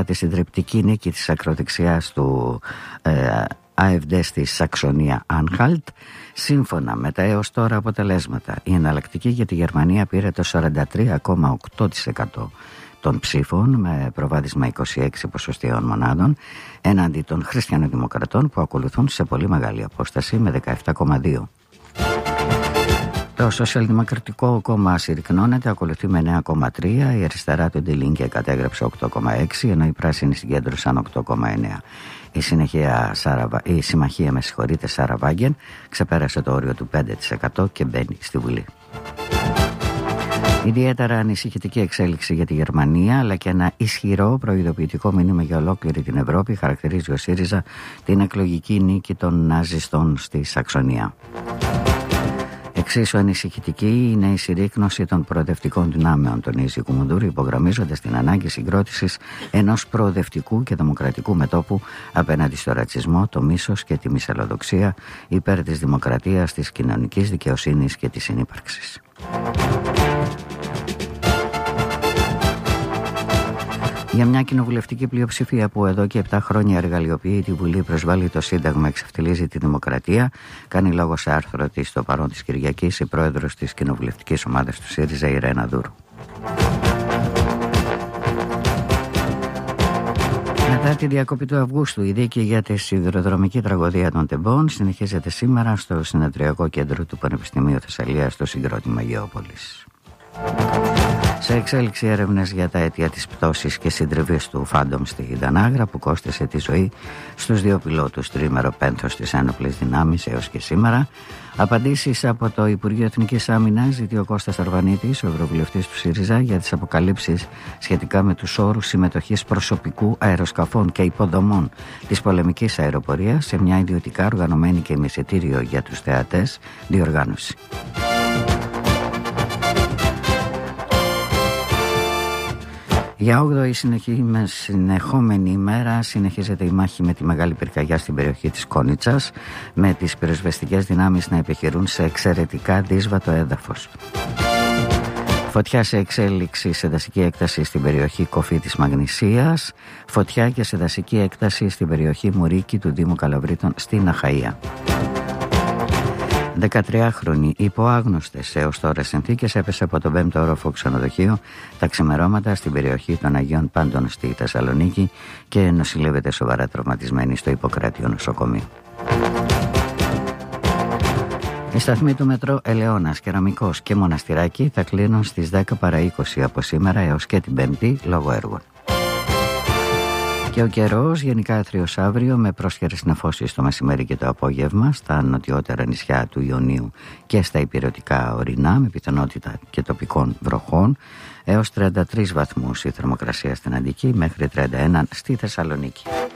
μετά τη συντριπτική νίκη της ακροδεξιάς του AfD στη Σαξονία Άνχαλτ. Σύμφωνα με τα έως τώρα αποτελέσματα, η εναλλακτική για τη Γερμανία πήρε το 43,8% των ψήφων με προβάδισμα 26 ποσοστιαίων μονάδων, έναντι των χριστιανοδημοκρατών που ακολουθούν σε πολύ μεγάλη απόσταση με 17,2%. Το Σοσιαλδημοκρατικό κόμμα συρρυκνώνεται, ακολουθεί με 9,3%, η αριστερά του Die Linke κατέγραψε 8,6%, ενώ οι πράσινοι συγκέντρωσαν 8,9%. Η συμμαχία Σάρα Βάγκεν ξεπέρασε το όριο του 5% και μπαίνει στη Βουλή. Ιδιαίτερα ανησυχητική εξέλιξη για τη Γερμανία, αλλά και ένα ισχυρό προειδοποιητικό μήνυμα για ολόκληρη την Ευρώπη, χαρακτηρίζει ο ΣΥΡΙΖΑ την εκλογική νίκη των ναζιστών στη Σαξονία. Εξίσου ανησυχητική είναι η συρρίκνωση των προοδευτικών δυνάμεων, τονίζει η Κουμουντούρη, υπογραμμίζοντας την ανάγκη συγκρότησης ενός προοδευτικού και δημοκρατικού μετώπου απέναντι στο ρατσισμό, το μίσος και τη μυσαλλοδοξία, υπέρ της δημοκρατίας, της κοινωνικής δικαιοσύνης και της συνύπαρξης. Για μια κοινοβουλευτική πλειοψηφία που εδώ και 7 χρόνια εργαλειοποιεί τη Βουλή, προσβάλλει το Σύνταγμα, εξευτελίζει τη δημοκρατία, κάνει λόγο σε άρθρο της στο παρόν της Κυριακής η πρόεδρος της κοινοβουλευτικής ομάδας του ΣΥΡΙΖΑ, η Ρένα Δούρου. Μετά τη διακοπή του Αυγούστου, η δίκη για τη σιδηροδρομική τραγωδία των Τεμπών συνεχίζεται σήμερα στο συνεδριακό κέντρο του Πανεπιστημίου Θεσσαλίας, στο συγκρότημα Γεώπολης. Σε εξέλιξη έρευνες για τα αίτια της πτώσης και συντριβής του Φάντομ στη Δανάγρα, που κόστησε τη ζωή στους 2 πιλότους τρίμερο πένθος της ένοπλης δυνάμεις έως και σήμερα. Απαντήσεις από το Υπουργείο Εθνικής Άμυνας ζητεί ο Κώστας Αρβανίτης, ο ευρωβουλευτής του ΣΥΡΙΖΑ, για τις αποκαλύψεις σχετικά με τους όρους συμμετοχής προσωπικού αεροσκαφών και υποδομών της πολεμικής αεροπορίας σε μια ιδιωτικά οργανωμένη και με εισιτήριο για τους θεατές διοργάνωση. Για 8η συνεχόμενη ημέρα συνεχίζεται η μάχη με τη μεγάλη πυρκαγιά στην περιοχή της Κόνιτσας, με τις πυροσβεστικές δυνάμεις να επιχειρούν σε εξαιρετικά δύσβατο έδαφος. Φωτιά σε εξέλιξη σε δασική έκταση στην περιοχή Κοφή της Μαγνησίας, φωτιά και σε δασική έκταση στην περιοχή Μουρίκη του Δήμου Καλαβρίτων στην Αχαΐα. 13χρονη υπό άγνωστες έως τώρα συνθήκες έπεσε από τον 5ο όροφο ξενοδοχείο τα ξημερώματα στην περιοχή των Αγίων Πάντων στη Θεσσαλονίκη και νοσηλεύεται σοβαρά τραυματισμένη στο Ιπποκράτιο νοσοκομείο. Οι σταθμοί του μετρό Ελαιώνας, Κεραμικός και Μοναστηράκη θα κλείνουν στις 10 παρά 20 από σήμερα έως και την Πέμπτη λόγω έργων. Και ο καιρός γενικά άθριος αύριο, με πρόσχερες νεφώσεις το μεσημέρι και το απόγευμα στα νοτιότερα νησιά του Ιωνίου και στα ηπειρωτικά ορεινά, με πιθανότητα και τοπικών βροχών, έως 33 βαθμούς η θερμοκρασία στην Αττική, μέχρι 31 στη Θεσσαλονίκη.